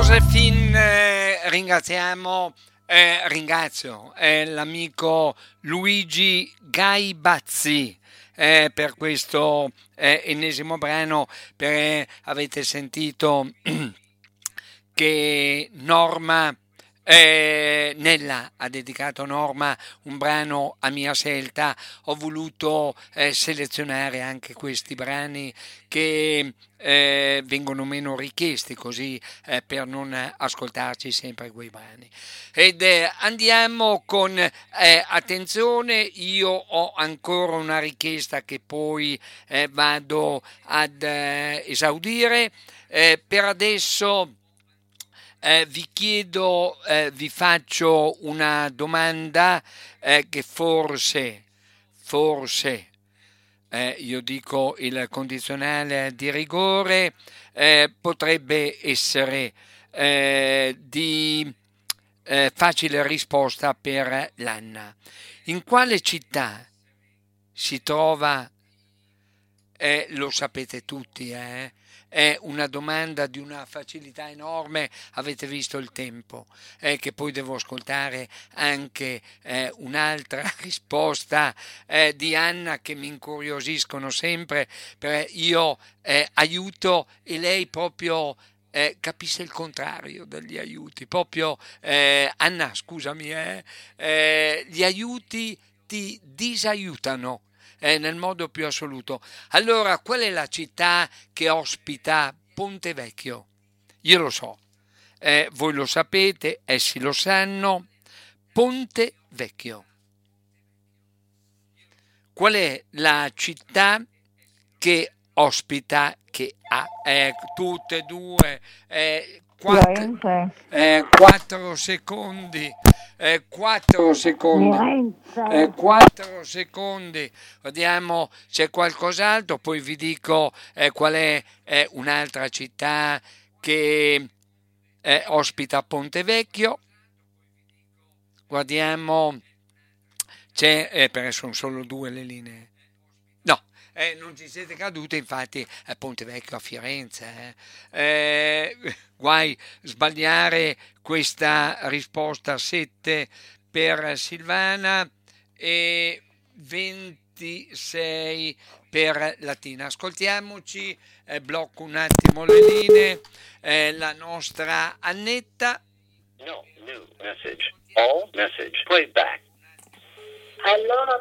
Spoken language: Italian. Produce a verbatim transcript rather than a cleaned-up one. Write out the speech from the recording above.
Josephine, eh, ringraziamo, eh, ringrazio eh, l'amico Luigi Gaibazzi eh, per questo eh, ennesimo brano. Per, eh, avete sentito che Norma, eh, Nella ha dedicato Norma un brano a mia scelta. Ho voluto eh, selezionare anche questi brani che eh, vengono meno richiesti, così eh, per non ascoltarci sempre quei brani. Ed eh, andiamo con eh, attenzione, io ho ancora una richiesta che poi eh, vado ad eh, esaudire. Eh, per adesso eh, vi chiedo, eh, vi faccio una domanda eh, che forse, forse, eh, io dico il condizionale di rigore, eh, potrebbe essere eh, di eh, facile risposta per l'Anna. In quale città si trova, eh, lo sapete tutti, eh? È una domanda di una facilità enorme, avete visto il tempo, eh, che poi devo ascoltare anche eh, un'altra risposta eh, di Anna che mi incuriosiscono sempre, perché io eh, aiuto e lei proprio eh, capisce il contrario degli aiuti, proprio eh, Anna, scusami, eh, eh, gli aiuti ti disaiutano eh, nel modo più assoluto. Allora, qual è la città che ospita Ponte Vecchio? Io lo so, eh, voi lo sapete, essi lo sanno. Ponte Vecchio. Qual è la città che ospita, che ha eh, tutte e due, eh, quattro, Firenze. eh, quattro secondi, eh, quattro secondi, eh, Firenze. quattro secondi, vediamo se c'è qualcos'altro, poi vi dico eh, qual è eh, un'altra città che eh, ospita Ponte Vecchio. Guardiamo, c'è, eh, perché sono solo due le linee. No, eh, non ci siete caduti, infatti è Ponte Vecchio a Firenze. Eh. Eh, guai sbagliare questa risposta. Sette per Silvana e ventisei per Latina. Ascoltiamoci, eh, blocco un attimo le linee, eh, la nostra Annetta. No, new message. All message. Playback. Allora